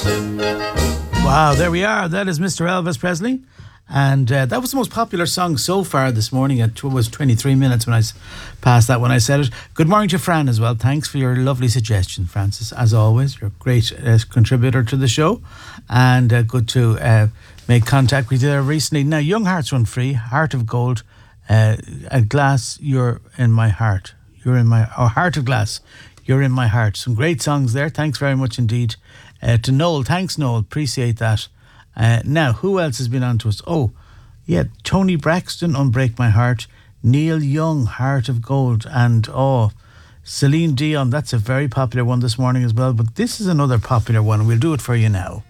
Wow, there we are. That is Mr. Elvis Presley. And that was the most popular song so far this morning. It was 23 minutes when I passed that when I said it. Good morning to Fran as well. Thanks for your lovely suggestion, Francis. As always, you're a great contributor to the show. And good to make contact with you there recently. Now, Young Hearts Run Free, Heart of Gold, a glass, you're in my heart. You're in my... Heart of Glass, you're in my heart. Some great songs there. Thanks very much indeed. To Noel. Thanks, Noel. Appreciate that. Now, who else has been on to us? Oh, yeah, Tony Braxton, Unbreak My Heart. Neil Young, Heart of Gold. And, Celine Dion. That's a very popular one this morning as well. But this is another popular one. We'll do it for you now.